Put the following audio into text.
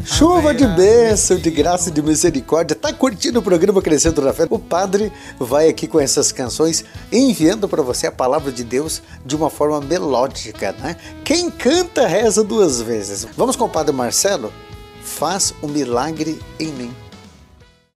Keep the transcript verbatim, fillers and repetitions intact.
Chuva de bênção, de graça e de misericórdia. Tá curtindo o programa Crescendo na Fé? O padre vai aqui com essas canções enviando para você a palavra de Deus de uma forma melódica, né? Quem canta reza duas vezes. Vamos com o padre Marcelo? Faz um milagre em mim.